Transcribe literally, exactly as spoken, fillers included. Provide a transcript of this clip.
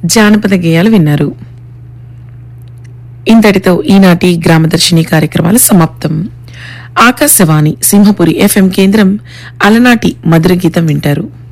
జానపద గేయాలు విన్నారు. ఇంతటితో ఈనాటి గ్రామదర్శిని కార్యక్రమాలు సమాప్తం. ఆకాశవాణి సింహపురి ఎఫ్ఎం కేంద్రం అలనాటి మధుర గీతం వింటారు.